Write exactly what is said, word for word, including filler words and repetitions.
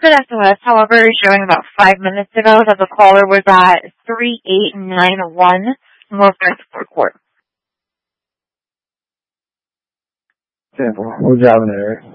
Good S O S, however, is showing about five minutes ago that the caller was at three eight nine one Northwest Fourth Court. ten four. We're driving there, right?